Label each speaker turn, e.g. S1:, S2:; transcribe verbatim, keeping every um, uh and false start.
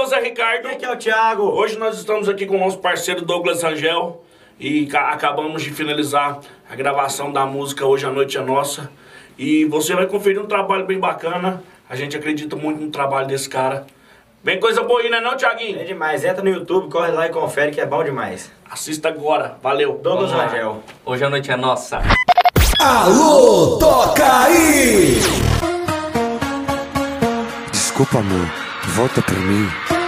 S1: o Zé Ricardo.
S2: E aqui é o Thiago.
S1: Hoje nós estamos aqui com o nosso parceiro Douglas Rangel e acabamos de finalizar a gravação da música Hoje a Noite é Nossa. E você vai conferir um trabalho bem bacana. A gente acredita muito no trabalho desse cara. Vem coisa boa aí, né não, Thiaguinho?
S2: É demais. Entra no YouTube, corre lá e confere que é bom demais.
S1: Assista agora. Valeu.
S2: Douglas Rangel.
S3: Hoje a noite é nossa.
S4: Alô, toca aí! Desculpa, amor. Volta pra mim.